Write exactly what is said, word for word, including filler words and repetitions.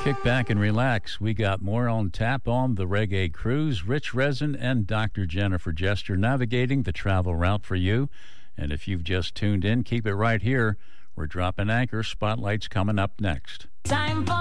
Kick back and relax. We got more on tap on the Reggae Cruise. Rich Resin and Doctor Jennifer Jester navigating the travel route for you. And if you've just tuned in, keep it right here. We're dropping anchor. Spotlight's coming up next. Time for